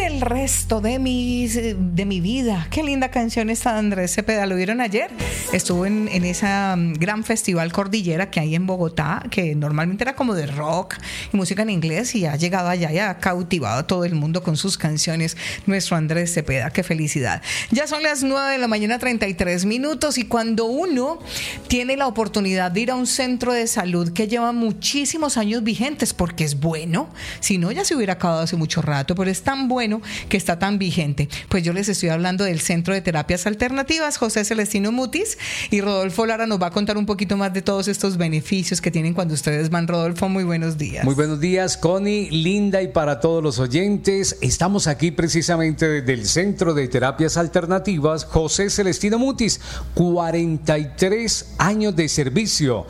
el resto de mi vida. Qué linda canción esta de Andrés Cepeda. ¿Lo vieron ayer? Estuvo en esa gran festival Cordillera que hay en Bogotá, que normalmente era como de rock y música en inglés, y ha llegado allá y ha cautivado a todo el mundo con sus canciones. Nuestro Andrés Cepeda, qué felicidad. Ya son las 9 de la mañana, 33 minutos, y cuando uno tiene la oportunidad de ir a un centro de salud que lleva muchísimos años vigentes, porque es bueno, si no ya se hubiera acabado hace mucho rato, pero es tan bueno que está tan vigente. Pues yo les estoy hablando del Centro de Terapias Alternativas José Celestino Mutis, y Rodolfo Lara nos va a contar un poquito más de todos estos beneficios que tienen cuando ustedes van. Rodolfo, muy buenos días. Muy buenos días, Connie, Linda, y para todos los oyentes. Estamos aquí precisamente desde el Centro de Terapias Alternativas José Celestino Mutis. 43 años de servicio,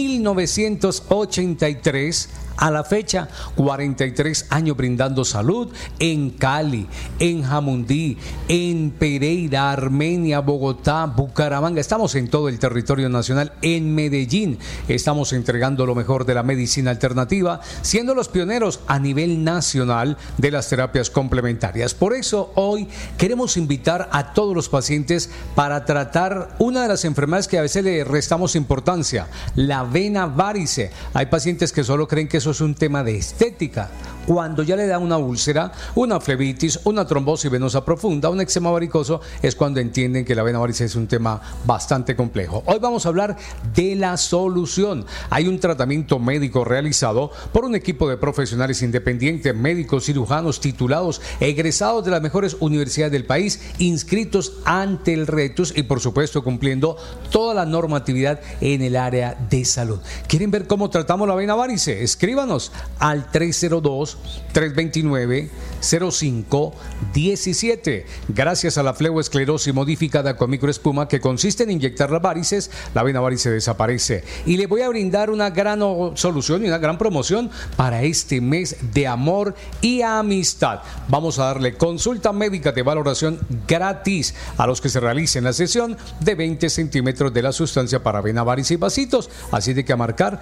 1983 a la fecha, 43 años brindando salud en Cali, en Jamundí, en Pereira, Armenia, Bogotá, Bucaramanga. Estamos en todo el territorio nacional. En Medellín estamos entregando lo mejor de la medicina alternativa, siendo los pioneros a nivel nacional de las terapias complementarias. Por eso hoy queremos invitar a todos los pacientes para tratar una de las enfermedades que a veces le restamos importancia, la vena varice. Hay pacientes que solo creen que eso es un tema de estética, cuando ya le da una úlcera, una flebitis, una trombosis venosa profunda, un eczema varicoso, es cuando entienden que la vena varice es un tema bastante complejo. Hoy vamos a hablar de la solución. Hay un tratamiento médico realizado por un equipo de profesionales independientes, médicos, cirujanos titulados, egresados de las mejores universidades del país, inscritos ante el RETUS y por supuesto cumpliendo toda la normatividad en el área de salud. ¿Quieren ver cómo tratamos la vena varice? Escríbanos al 302-329-0517. Gracias a la fleoesclerosis modificada con microespuma, que consiste en inyectar las varices, la vena varice desaparece. Y le voy a brindar una gran solución y una gran promoción para este mes de amor y amistad. Vamos a darle consulta médica de valoración gratis a los que se realicen la sesión de 20 centímetros de la sustancia para vena varice y vasitos. Así de que a marcar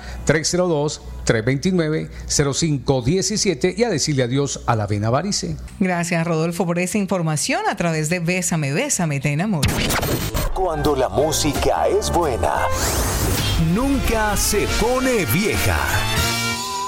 302-329-0517 y a decirle adiós a la vena varice. Gracias, Rodolfo, por esa información a través de Bésame, Bésame, te enamoro. Cuando la música es buena, nunca se pone vieja.